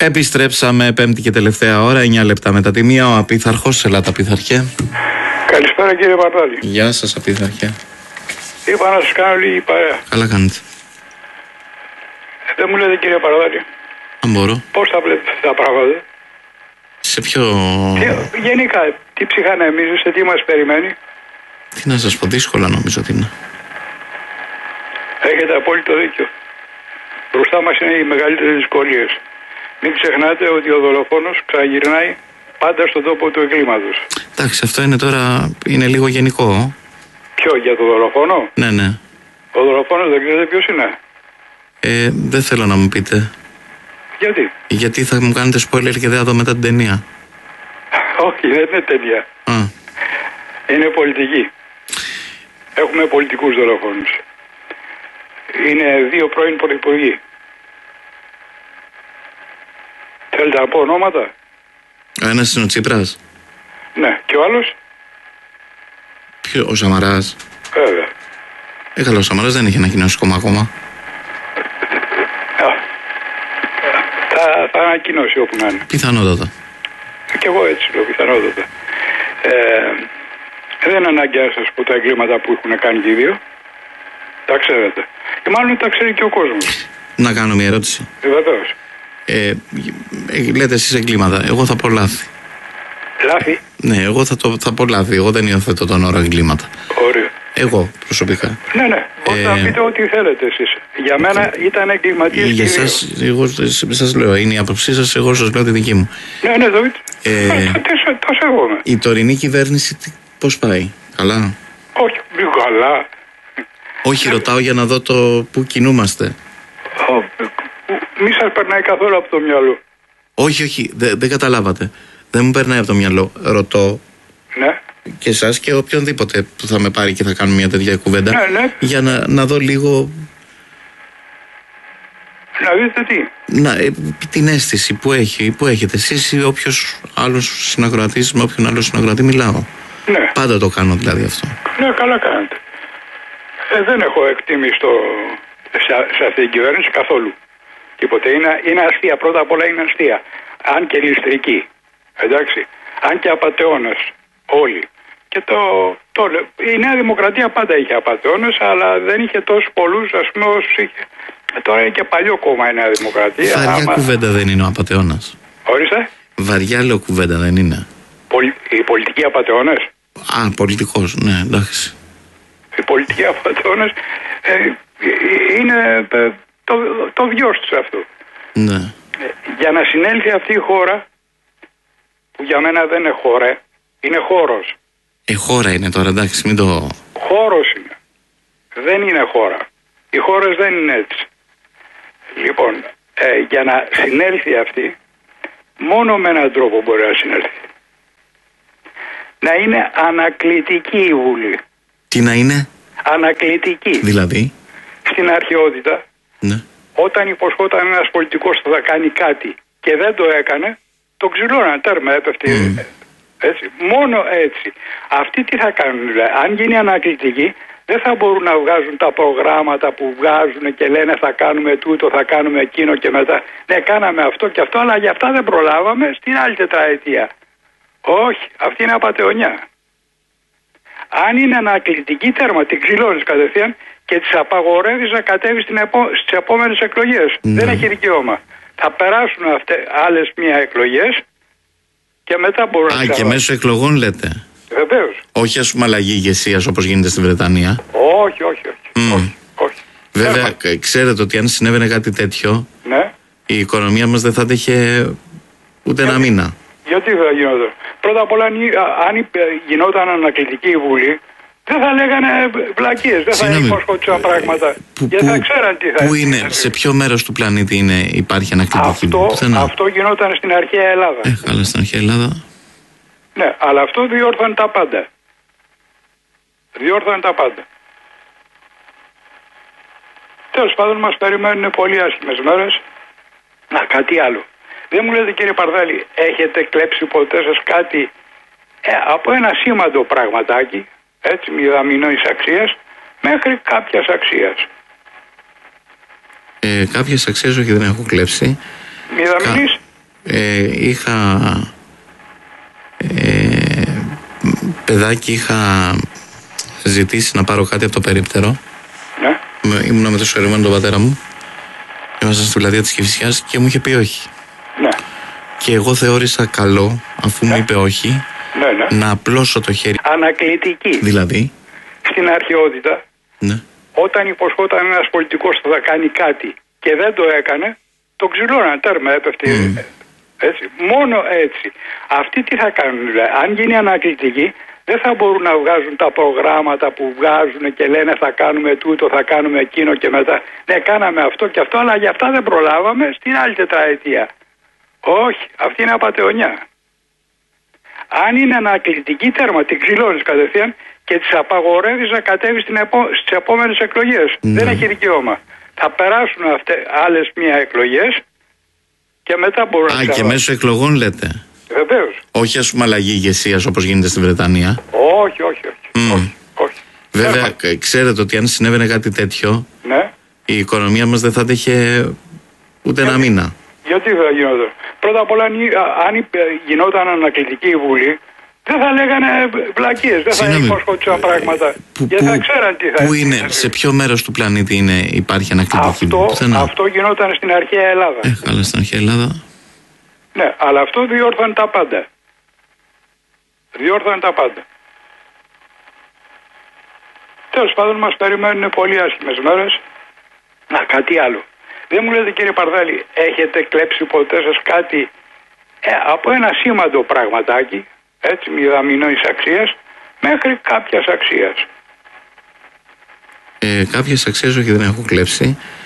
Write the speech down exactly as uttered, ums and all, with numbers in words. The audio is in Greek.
Επιστρέψαμε πέμπτη και τελευταία ώρα, εννιά λεπτά μετά τη μία. Ο Απίθαρχος, ελάτε Απίθαρχε. Καλησπέρα κύριε Παρτάλη. Γεια σας Απίθαρχε. Είπα να σας κάνω λίγη παρέα. Καλά κάνετε. Ε, δεν μου λέτε κύριε Παρτάλη. Αν μπορώ. Πώς θα βλέπετε τα πράγματα. Σε ποιο... Τι, γενικά, τι ψυχανεμίζεστε, τι μας περιμένει. Τι να σας πω, δύσκολα νομίζω ότι είναι. Έχετε απόλυτο δίκιο. Μπροστά μας είναι οι μεγαλύτερες δυσκολίες. Μην ξεχνάτε ότι ο δολοφόνος ξαναγυρνάει πάντα στον τόπο του εγκλήματος. Εντάξει, αυτό είναι τώρα, είναι λίγο γενικό. Ποιο, για το δολοφόνο? Ναι, ναι. Ο δολοφόνος δεν ξέρετε ποιος είναι. Ε, δεν θέλω να μου πείτε. Γιατί? Γιατί θα μου κάνετε spoiler και δεν θα δω μετά την ταινία. Όχι, δεν είναι ταινία. Α. Είναι πολιτική. Έχουμε πολιτικούς δολοφόνους. Είναι δύο πρώην πρωθυπουργοί. Θέλετε να πω ονόματα? Ο ένας είναι ο Τσίπρας. Ναι, και ο άλλος? Ποιο, ο Σαμαράς. Βέβαια. Ε, καλά, ο Σαμαράς δεν έχει ανακοινώσει κόμμα ακόμα. Θα, θα ανακοινώσει όπου να είναι. Πιθανότατα. Και εγώ έτσι λέω, πιθανότατα. Ε, δεν είναι ανάγκη να σας πω τα εγκλήματα που έχουν κάνει και οι δύο. Τα ξέρετε. Και μάλλον τα ξέρει και ο κόσμος. Να κάνω μια ερώτηση. Ε, βεβαίως. Ε, ε, λέτε εσείς εγκλήματα. Εγώ θα πω λάθη. Λάθη. Ναι, εγώ θα, το, θα πω λάθη. Εγώ δεν υιοθετώ τον όρο εγκλήματα. Ωραίο. Εγώ προσωπικά. Ναι, ναι. Μπορείτε ε, να πείτε ό,τι θέλετε εσείς. Για μένα ήταν εγκληματίες για και εσάς, εγώ σας λέω, είναι η άποψή σας, εγώ σας λέω τη δική μου. Ναι, ναι, το, ε, το σέβομαι. Η τωρινή κυβέρνηση πώς πάει, καλά? Όχι, μη καλά. Όχι, ρωτάω για να δω το πού κινούμαστε. Μη σας περνάει καθόλου από το μυαλό. Όχι, όχι, δεν δε καταλάβατε. Δεν μου περνάει από το μυαλό. Ρωτώ. Ναι. Και εσάς και οποιονδήποτε που θα με πάρει και θα κάνουμε μια τέτοια κουβέντα. Ναι, ναι. Για να, να δω λίγο. Να δείτε τι. Να, ε, την αίσθηση που, έχει, που έχετε εσείς ή όποιος άλλος συνακροατής, με όποιον άλλο συνακροατή μιλάω. Ναι. Πάντα το κάνω δηλαδή αυτό. Ναι, καλά κάνετε. Ε, δεν έχω εκτίμηση στο, σε, σε αυτή την κυβέρνηση καθόλου. Τίποτε. Είναι, είναι αστεία. Πρώτα απ' όλα είναι αστεία. Αν και ληστρική. Εντάξει. Αν και απατεώνες. Όλοι. Και το, το, η Νέα Δημοκρατία πάντα είχε απατεώνες, αλλά δεν είχε τόσους πολλούς, ας πούμε, όσους είχε. Τώρα είναι και παλιό κόμμα η Νέα Δημοκρατία. Βαριά άμα... κουβέντα δεν είναι ο απατεώνας. Ορίστε. Βαριά λέω κουβέντα δεν είναι. Πολ, οι πολιτικοί απατεώνες. Α, πολιτικός, ναι, εντάξει. Οι πολιτικοί απατεώνες ε, είναι ε, το, το βιός τους αυτό. Ναι. Ε, για να συνέλθει αυτή η χώρα, που για μένα δεν είναι χώρα, είναι χώρος. Ε, χώρα είναι τώρα, εντάξει, μην το... Χώρος είναι. Δεν είναι χώρα. Οι χώρες δεν είναι έτσι. Λοιπόν, ε, για να συνέλθει αυτή, μόνο με έναν τρόπο μπορεί να συνέλθει. Να είναι ανακλητική η Βουλή. Τι να είναι? Ανακλητική. Δηλαδή? Στην αρχαιότητα, ναι. Όταν υποσχόταν ένας πολιτικός ότι θα κάνει κάτι και δεν το έκανε, το ξυλώναν, τέρμα, έπεφτε. Mm. Έτσι. Μόνο έτσι. Αυτοί τι θα κάνουν, δηλαδή? Αν γίνει ανακλητική, δεν θα μπορούν να βγάζουν τα προγράμματα που βγάζουν και λένε θα κάνουμε τούτο, θα κάνουμε εκείνο και μετά. Ναι, κάναμε αυτό και αυτό, αλλά για αυτά δεν προλάβαμε στην άλλη τετραετία. Όχι, αυτή είναι απατεωνιά. Αν είναι ανακλητική, τέρμα, την ξυλώνεις κατευθείαν και τις απαγορεύεις να κατέβεις επό... στις επόμενες εκλογές. Ναι. Δεν έχει δικαίωμα. Θα περάσουν αυτές άλλες μία εκλογές και μετά μπορούν Α, να... Α, και μέσω εκλογών λέτε. Βεβαίως. Όχι ας πούμε αλλαγή ηγεσίας όπως γίνεται στη Βρετανία. Όχι, όχι, όχι. Mm. όχι, όχι. Βέβαια, Έρμα. ξέρετε ότι αν συνέβαινε κάτι τέτοιο, ναι. η οικονομία μας δεν θα άντεχε ούτε ένα μήνα. Γιατί δεν θα γινόταν? Πρώτα απ' όλα, αν γινόταν ανακλητική η Βουλή, δεν θα λέγανε βλακίες, δεν Συγνώμη, θα υποσχόντουσαν πράγματα. Που, γιατί θα ξέραν τι θα Πού είναι, είναι, σε ποιο μέρος του πλανήτη είναι, υπάρχει ανακλητική Βουλή? Αυτό, αυτό γινόταν στην αρχαία Ελλάδα. Ε, καλά, στην αρχαία Ελλάδα. Ναι, αλλά αυτό διόρθωνε τα πάντα. Διόρθωνε τα πάντα. Τέλος πάντων, μας περιμένουν πολύ άσχημες μέρες. Να, κάτι άλλο. Δεν μου λέτε κύριε Παρδάλη, έχετε κλέψει ποτέ σας κάτι ε, από ένα σήμαντο πραγματάκι, έτσι μηδαμινής αξίας, μέχρι κάποιας αξίας? Ε, κάποιες αξίες όχι, δεν έχω κλέψει. Μηδαμινής? ε, είχα ε, παιδάκι, είχα ζητήσει να πάρω κάτι από το περίπτερο. Ναι. Ήμουνα με το σωρευμένο τον πατέρα μου. Ήμασταν στην πλατεία της Κηφισιάς και μου είχε πει όχι. Ναι. Και εγώ θεώρησα καλό, αφού ναι. μου είπε όχι, ναι, ναι. να απλώσω το χέρι. Ανακλητική. Δηλαδή. Στην αρχαιότητα, ναι. όταν υποσχόταν ένας πολιτικός ότι θα κάνει κάτι και δεν το έκανε, το ξυλώναν, τέρμα, έπεφτε. Mm. Έτσι. Μόνο έτσι. Αυτοί τι θα κάνουν, δηλαδή. Αν γίνει ανακλητική, δεν θα μπορούν να βγάζουν τα προγράμματα που βγάζουν και λένε θα κάνουμε τούτο, θα κάνουμε εκείνο και μετά. Ναι, κάναμε αυτό και αυτό, αλλά για αυτά δεν προλάβαμε στην άλλη τετραετία. Όχι, αυτή είναι απατεωνιά. Αν είναι ανακλητική, τέρμα, την ξυλώνεις κατευθείαν και τις απαγορεύεις να κατέβεις επό... στις επόμενες εκλογές. Ναι. Δεν έχει δικαίωμα. Θα περάσουν αυτές άλλες μία εκλογές και μετά μπορούν Α, να... Α, και μέσω εκλογών λέτε. Βεβαίως. Όχι, ας πούμε, αλλαγή ηγεσίας όπως γίνεται στη Βρετανία. Όχι, όχι, όχι. Mm. όχι, όχι. Βέβαια, Έρμα. ξέρετε ότι αν συνέβαινε κάτι τέτοιο, ναι. η οικονομία μας δεν θα αντέχε ούτε ένα μήνα. Γιατί δεν θα γινόταν. Πρώτα απ' όλα, αν γινόταν ανακλητική η Βουλή, δεν θα λέγανε βλακίες, δεν Συγνώμη, θα υπόσχονταν πράγματα. Που, γιατί που, θα ξέραν τι θα Πού είναι, είναι, σε ποιο μέρος του πλανήτη είναι, υπάρχει ανακλητική Βουλή. Αυτό, αυτό γινόταν στην αρχαία Ελλάδα. Ε, καλά, στην αρχαία Ελλάδα. Ναι, αλλά αυτό διόρθωνε τα πάντα. Διόρθωνε τα πάντα. Τέλος πάντων, μας περιμένουν πολύ άσχημες μέρες. Να, κάτι άλλο. Δεν μου λέτε, κύριε Παρδάλη, έχετε κλέψει ποτέ σας κάτι ε, από ένα σήμαντο πραγματάκι, έτσι, μηδαμινής αξίας, μέχρι κάποιας αξίας? Ε, κάποιες αξίες όχι, δεν έχω κλέψει.